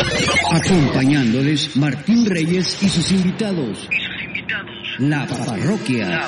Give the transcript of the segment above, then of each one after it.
Acompañándoles Martín Reyes y sus invitados. La parroquia.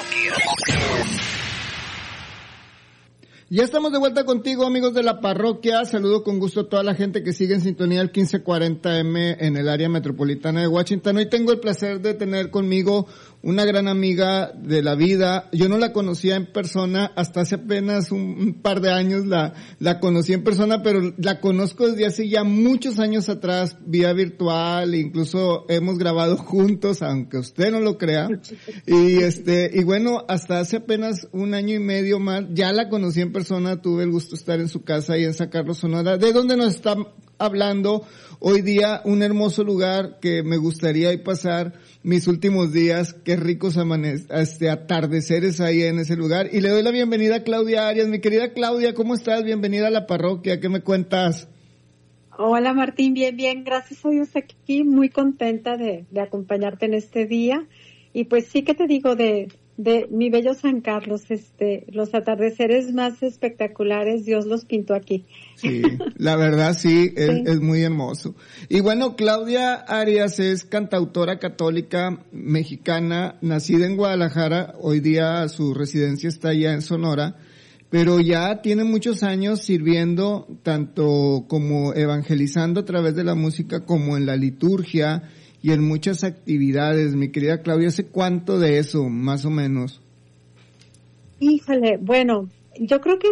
Ya estamos de vuelta contigo, amigos de la parroquia. Saludo con gusto a toda la gente que sigue en sintonía del 1540M en el área metropolitana de Washington. Hoy tengo el placer de tener conmigo una gran amiga de la vida. Yo no la conocía en persona hasta hace apenas un par de años la conocí en persona, pero la conozco desde hace ya muchos años atrás, vía virtual, incluso hemos grabado juntos, aunque usted no lo crea. Y bueno, hasta hace apenas un año y medio más, ya la conocí en persona, tuve el gusto de estar en su casa ahí en San Carlos, Sonora, de donde nos está hablando hoy día, un hermoso lugar que me gustaría ir pasar mis últimos días. Qué ricos atardeceres ahí en ese lugar. Y le doy la bienvenida a Claudia Arias. Mi querida Claudia, ¿cómo estás? Bienvenida a la parroquia. ¿Qué me cuentas? Hola Martín, bien, gracias a Dios aquí, muy contenta de acompañarte en este día. Y pues sí que te digo de mi bello San Carlos, los atardeceres más espectaculares, Dios los pintó aquí. Sí, la verdad sí, es muy hermoso. Y bueno, Claudia Arias es cantautora católica mexicana, nacida en Guadalajara, hoy día su residencia está allá en Sonora, pero ya tiene muchos años sirviendo tanto como evangelizando a través de la música como en la liturgia y en muchas actividades. Mi querida Claudia, ¿hace cuánto de eso, más o menos? Híjole, bueno, yo creo que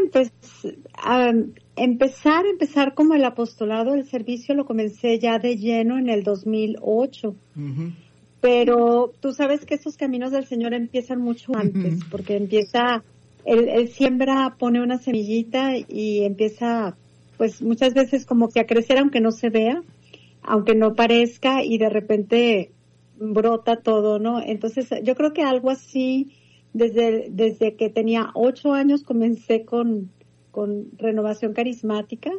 empezar como el apostolado del servicio lo comencé ya de lleno en el 2008. Uh-huh. Pero tú sabes que esos caminos del Señor empiezan mucho antes, porque Él siembra, pone una semillita y empieza, pues muchas veces como que a crecer aunque no se vea, aunque no parezca, y de repente brota todo, ¿no? Entonces yo creo que algo así, desde que tenía 8 años comencé con Renovación Carismática,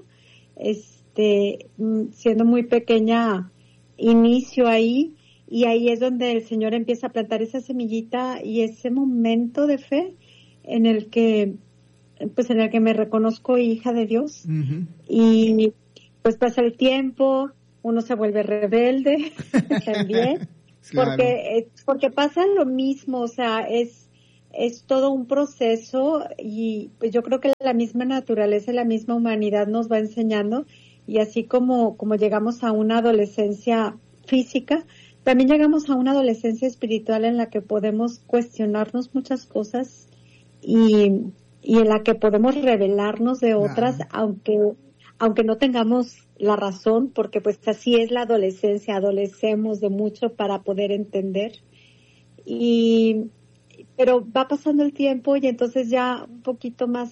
siendo muy pequeña, inicio ahí, y ahí es donde el Señor empieza a plantar esa semillita y ese momento de fe en el que me reconozco hija de Dios. Uh-huh. Y pues pasa el tiempo, uno se vuelve rebelde también, claro. porque pasa lo mismo, o sea, es todo un proceso, y pues yo creo que la misma naturaleza, la misma humanidad nos va enseñando, y así como llegamos a una adolescencia física, también llegamos a una adolescencia espiritual en la que podemos cuestionarnos muchas cosas y en la que podemos rebelarnos de otras, claro. aunque no tengamos la razón, porque pues así es la adolescencia, adolecemos de mucho para poder entender, pero va pasando el tiempo y entonces ya un poquito más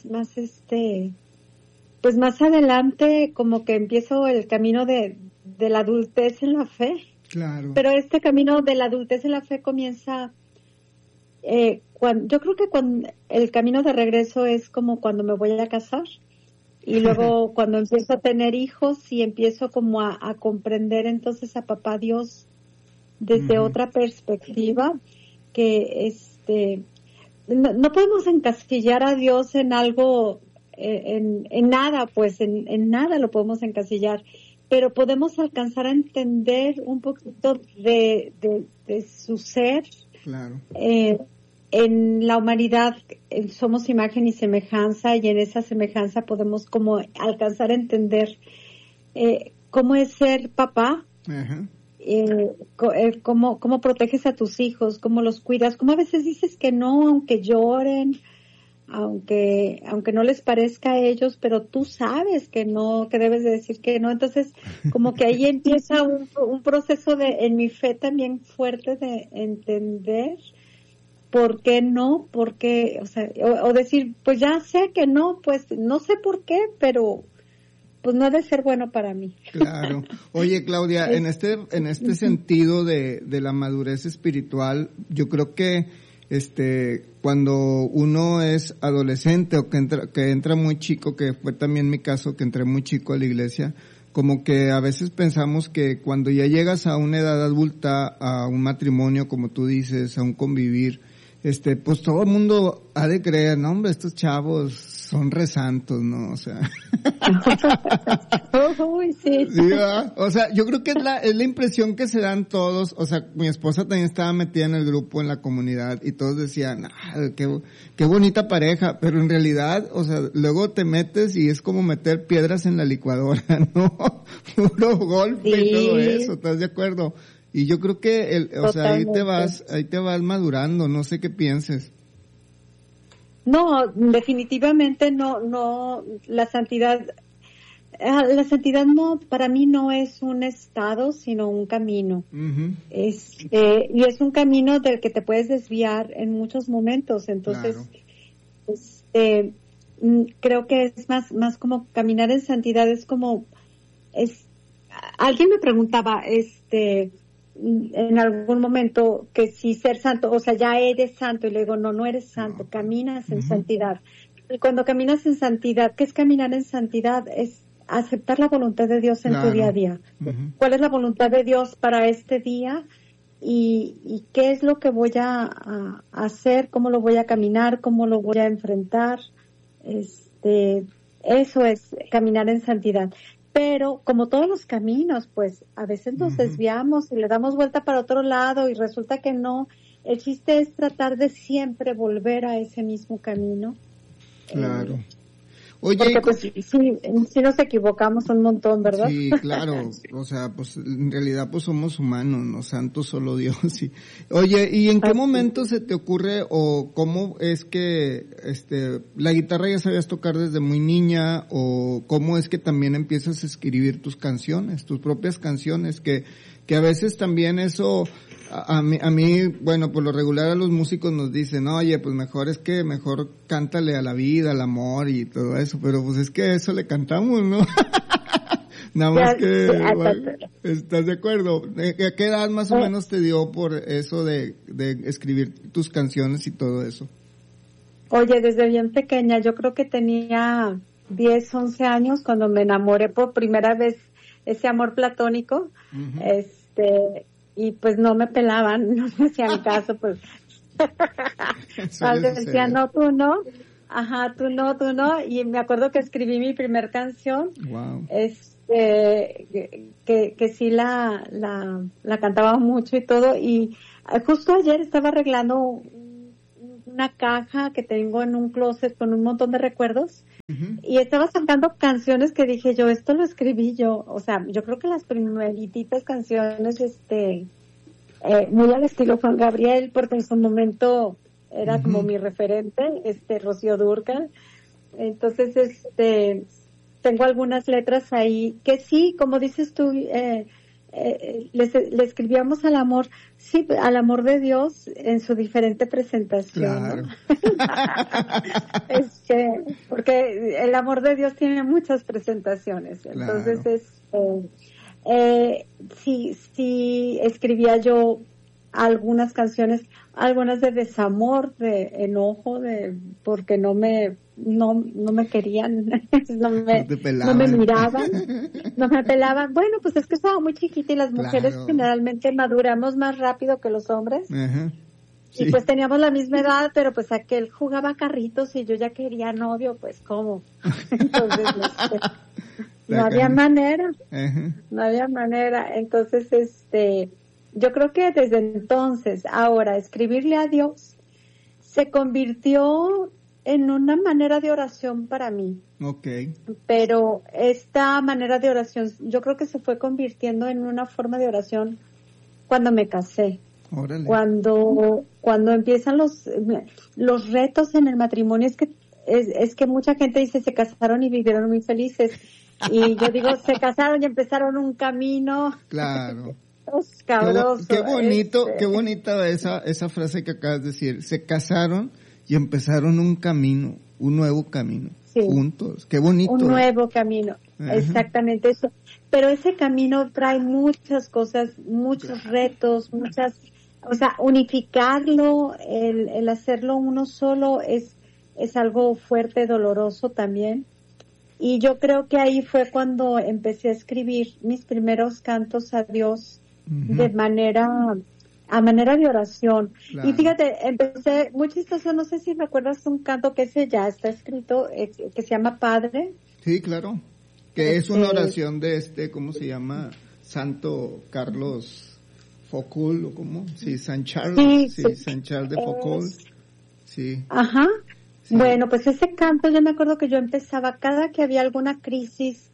pues más adelante como que empiezo el camino de la adultez en la fe. Claro. Pero este camino de la adultez en la fe comienza yo creo que cuando el camino de regreso es como cuando me voy a casar. Y luego cuando empiezo a tener hijos y empiezo como a comprender entonces a Papá Dios desde otra perspectiva, que no podemos encasillar a Dios en algo, en nada, pues en nada lo podemos encasillar, pero podemos alcanzar a entender un poquito de su ser. Claro. En la humanidad somos imagen y semejanza, y en esa semejanza podemos como alcanzar a entender cómo es ser papá, uh-huh. Cómo proteges a tus hijos, cómo los cuidas, cómo a veces dices que no, aunque lloren, aunque no les parezca a ellos, pero tú sabes que no, que debes de decir que no. Entonces como que ahí empieza un proceso en mi fe también fuerte de entender ¿por qué no? Porque, o decir, pues ya sé que no, pues no sé por qué, pero pues no ha de ser bueno para mí. Claro. Oye, Claudia, en este sentido de la madurez espiritual, yo creo que cuando uno es adolescente o que entra muy chico, que fue también mi caso, que entré muy chico a la iglesia, como que a veces pensamos que cuando ya llegas a una edad adulta, a un matrimonio, como tú dices, a un convivir, pues todo el mundo ha de creer, no hombre, estos chavos son re santos, ¿no? O sea. Uy, sí. Sí, ¿verdad? O sea, yo creo que es la impresión que se dan todos. O sea, mi esposa también estaba metida en el grupo, en la comunidad, y todos decían, qué bonita pareja, pero en realidad, o sea, luego te metes y es como meter piedras en la licuadora, ¿no? Puro golpe y todo eso, ¿estás de acuerdo? Y yo creo que o sea, ahí te vas madurando, no sé qué pienses. No, definitivamente no, la santidad no, para mí no es un estado, sino un camino. Uh-huh. Y es un camino del que te puedes desviar en muchos momentos, entonces, claro. Creo que es más como caminar en santidad, es como, alguien me preguntaba, en algún momento que si ser santo, o sea, ya eres santo, y le digo, no eres santo, caminas en santidad. Y cuando caminas en santidad, ¿qué es caminar en santidad? Es aceptar la voluntad de Dios en tu día a día. Uh-huh. ¿Cuál es la voluntad de Dios para este día? Y qué es lo que voy a hacer, cómo lo voy a caminar, cómo lo voy a enfrentar. Eso es caminar en santidad. Pero como todos los caminos, pues a veces nos desviamos y le damos vuelta para otro lado y resulta que no. El chiste es tratar de siempre volver a ese mismo camino. Claro. Oye, porque pues sí nos equivocamos un montón, ¿verdad? Sí, claro. O sea, pues en realidad pues somos humanos, no santos solo Dios. Sí. Oye, ¿y en qué momento se te ocurre o cómo es que la guitarra ya sabías tocar desde muy niña o cómo es que también empiezas a escribir tus canciones, tus propias canciones, que a veces también eso a mí, bueno, por lo regular a los músicos nos dicen, oye, pues mejor cántale a la vida, al amor y todo eso, pero pues es que eso le cantamos, ¿no? Nada más que, bueno, ¿estás de acuerdo? ¿A qué edad más o menos te dio por eso de escribir tus canciones y todo eso? Oye, desde bien pequeña, yo creo que tenía 10, 11 años cuando me enamoré por primera vez, ese amor platónico, y pues no me pelaban, no me hacían caso, pues. Decían, no, tú no. Ajá, tú no. Y me acuerdo que escribí mi primer canción. Wow. Que sí la cantaba mucho y todo. Y justo ayer estaba arreglando una caja que tengo en un closet con un montón de recuerdos. Uh-huh. Y estaba sacando canciones que dije yo, esto lo escribí yo. O sea, yo creo que las primeritas canciones, muy al estilo Juan Gabriel, porque en su momento era como mi referente, Rocío Dúrcal. Entonces, tengo algunas letras ahí que sí, como dices tú, le escribíamos al amor, sí, al amor de Dios en su diferente presentación. Claro. ¿No? Porque el amor de Dios tiene muchas presentaciones. Entonces, sí escribía yo algunas canciones, algunas de desamor, de enojo, porque no me querían, no me miraban, no me pelaban. Bueno, pues es que estaba muy chiquita y las mujeres generalmente maduramos más rápido que los hombres. Uh-huh. Sí. Y pues teníamos la misma edad, pero pues aquel jugaba carritos y yo ya quería novio, pues ¿cómo? Entonces, no había manera. Uh-huh. No había manera. Entonces, yo creo que desde entonces, ahora, escribirle a Dios se convirtió en una manera de oración para mí. Okay. Pero esta manera de oración, yo creo que se fue convirtiendo en una forma de oración cuando me casé. Órale. Cuando empiezan los retos en el matrimonio, es que mucha gente dice se casaron y vivieron muy felices. Y yo digo, se casaron y empezaron un camino. Claro. Escabroso. Qué bonita esa frase que acabas de decir. Se casaron y empezaron un camino, un nuevo camino. Sí. Juntos. Qué bonito. Un nuevo camino. Uh-huh. Exactamente eso. Pero ese camino trae muchas cosas, muchos retos, o sea, unificarlo, el hacerlo uno solo es algo fuerte, doloroso también. Y yo creo que ahí fue cuando empecé a escribir mis primeros cantos a Dios. Uh-huh. De manera a manera de oración. Claro. Y fíjate, empecé muy chistoso, no sé si recuerdas un canto que ese ya está escrito, que se llama Padre. Sí, claro. Que es una oración de ¿cómo se llama? Santo Carlos Foucault, ¿o cómo? Sí, San Charles. Sí, San Charles de Foucault. Sí. Ajá. Sí. Bueno, pues ese canto, yo me acuerdo que yo empezaba cada que había alguna crisis.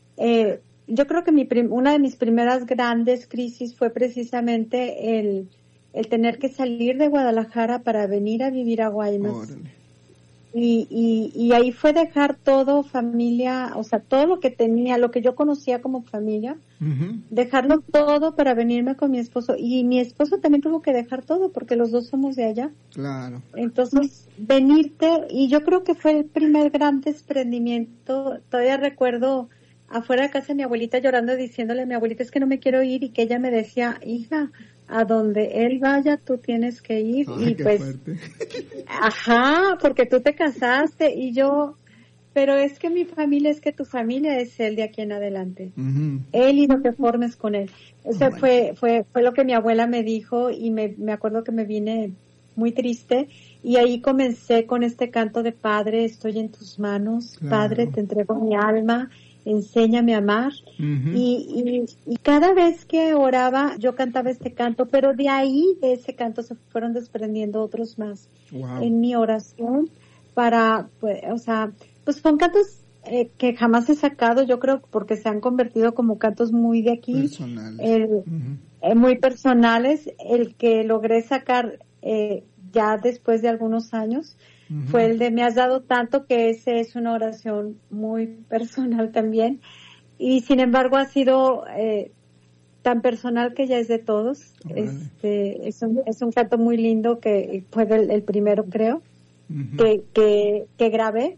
Yo creo que una de mis primeras grandes crisis fue precisamente el tener que salir de Guadalajara para venir a vivir a Guaymas. Órale. Y ahí fue dejar todo, familia, o sea, todo lo que tenía, lo que yo conocía como familia, dejarlo todo para venirme con mi esposo. Y mi esposo también tuvo que dejar todo porque los dos somos de allá. Claro. Entonces, venirte, y yo creo que fue el primer gran desprendimiento. Todavía recuerdo afuera de casa de mi abuelita llorando, diciéndole a mi abuelita, es que no me quiero ir, y que ella me decía, hija, a donde él vaya tú tienes que ir. Ay, y qué pues fuerte. Ajá, porque tú te casaste y yo, pero es que mi familia, es que tu familia es él de aquí en adelante. Él y no te formes con él. Eso fue lo que mi abuela me dijo, y me acuerdo que me vine muy triste, y ahí comencé con este canto de Padre, estoy en tus manos, claro. Padre, te entrego mi alma, enséñame a amar. Y cada vez que oraba yo cantaba este canto, pero de ahí, de ese canto, se fueron desprendiendo otros más. Wow. En mi oración para, pues, o sea, pues son cantos que jamás he sacado, yo creo, porque se han convertido como cantos muy de aquí, personales. Muy personales. El que logré sacar ya después de algunos años fue el de Me has dado tanto, que ese es una oración muy personal también, y sin embargo ha sido tan personal que ya es de todos. Es un canto muy lindo, que fue el primero, creo, que grabé,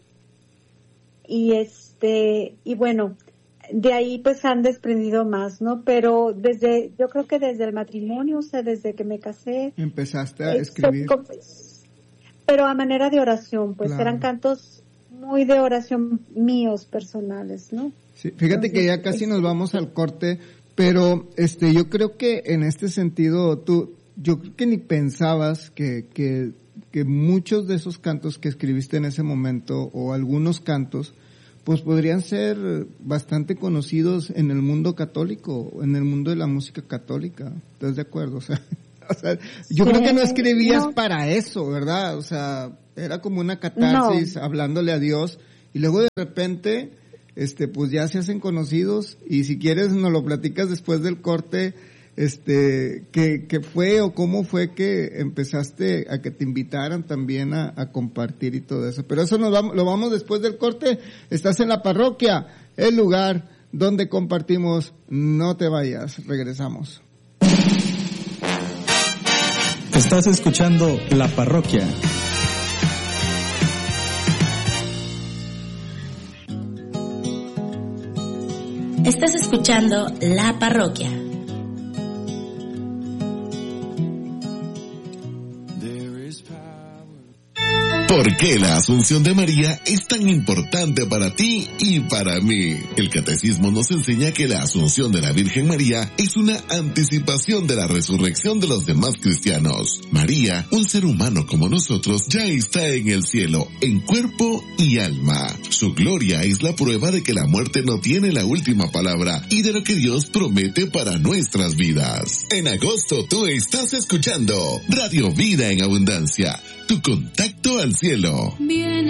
y bueno, de ahí pues han desprendido más, ¿no? Pero yo creo que desde el matrimonio, o sea, desde que me casé, empezaste a escribir, pero a manera de oración, pues claro. Eran cantos muy de oración míos personales, ¿no? Sí, fíjate. Entonces, que ya casi nos vamos al corte, pero yo creo que en este sentido yo creo que ni pensabas que muchos de esos cantos que escribiste en ese momento, o algunos cantos, pues podrían ser bastante conocidos en el mundo católico, en el mundo de la música católica. ¿Estás de acuerdo? O sea, yo creo que no escribías para eso, ¿verdad? O sea, era como una catarsis, hablándole a Dios, y luego de repente, pues ya se hacen conocidos, y si quieres nos lo platicas después del corte, qué fue o cómo fue que empezaste a que te invitaran también a compartir y todo eso. Pero eso lo vamos después del corte. Estás en La Parroquia, el lugar donde compartimos. No te vayas, regresamos. Estás escuchando La Parroquia. Estás escuchando La Parroquia. ¿Por qué la Asunción de María es tan importante para ti y para mí? El Catecismo nos enseña que la Asunción de la Virgen María es una anticipación de la resurrección de los demás cristianos. María, un ser humano como nosotros, ya está en el cielo, en cuerpo y alma. Su gloria es la prueba de que la muerte no tiene la última palabra y de lo que Dios promete para nuestras vidas. En agosto tú estás escuchando Radio Vida en Abundancia, tu contacto al cielo. Bien.